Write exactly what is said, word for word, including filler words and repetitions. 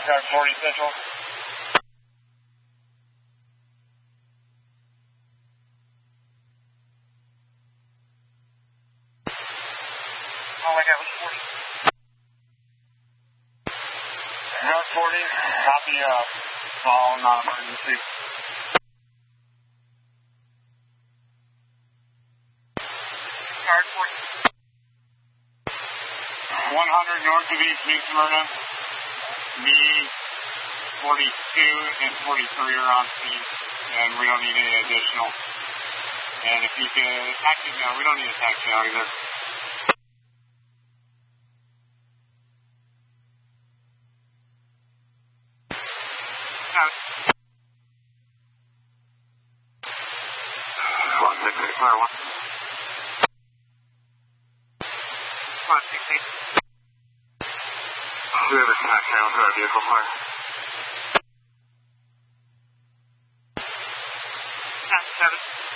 Car forty Central. All I got was forty. Car forty, copy, uh, call, non-emergency. Car forty. one hundred north of East New Smyrna. Me, forty-two and forty-three are on scene, and we don't need any additional. And if you can, taxi now, we don't need a taxi out either. one six eight, fire one. one six eight. Do we have a taxi out for our vehicle fire? ten seven.